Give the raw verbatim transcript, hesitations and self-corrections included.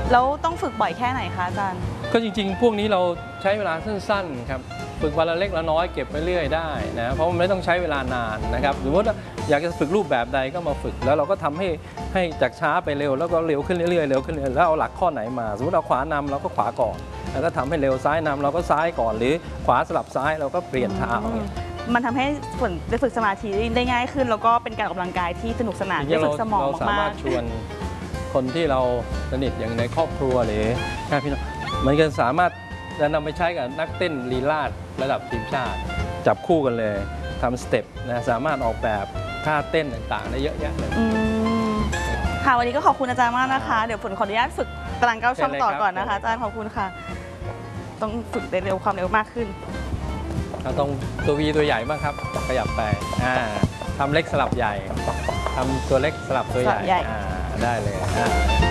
แล้วต้องฝึกบ่อยแค่ไหนคะอาจารย์ก็จริงๆพวกนี้เราใช้เวลาสั้นๆครับฝึกวันละเล็กละน้อยเก็บไปเรื่อยได้นะเพราะมันไม่ต้องใช้เวลานานนะครับสมมติว่าอยากจะฝึกรูปแบบใดก็มาฝึกแล้วเราก็ทำให้ให้จากช้าไปเร็วแล้วก็เร็วขึ้นเรื่อยๆเร็วขึ้นเรื่อยๆแล้วเอาหลักข้อไหนมาสมมติเราขวานำเราก็ขวาก่อนแล้วก็ทำให้เร็วซ้ายนำเราก็ซ้ายก่อนหรือขวาสลับซ้ายเราก็เปลี่ยนเท้าอย่างเงี้ยมันทำให้ฝนได้ฝึกสมาธิได้ง่ายขึ้นแล้วก็เป็นการออกกำลังกายที่สนุกสนานได้ฝึกสมองเราสามามาร กถชวนคนที่เราสนิทอย่างในครอบครัวหรือญาติพี่น้องมันก็สามารถจะนำไปใช้กับนักเต้นลีลาศระดับทีมชาติจับคู่กันเลยทำสเต็ปนะสามารถออกแบบท่าเต้นต่างๆได้เยอะแยะเลยอืมค่ะวันนี้ก็ขอบคุณอาจารย์มากนะคะ เดี๋ยวฝนขออนุญาตฝึกตารางเก้าช่องต่อก่อนนะคะอาจารย์ขอบคุณค่ะ ต้องฝึกได้เร็วความเร็วมากขึ้นเราต้องตัววีตัวใหญ่บ้างครับขยับไปอ่าทำเล็กสลับใหญ่ทำตัวเล็กสลับตัวใหญ่สลับใหญ่อ่าได้เลยอ่า